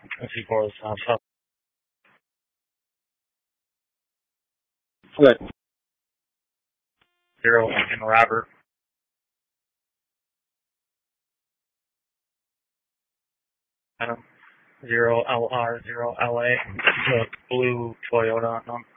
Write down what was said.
C4 is South. Good. 0 Lincoln Robert. Adam. 0 LR 0 LA. The blue Toyota. No.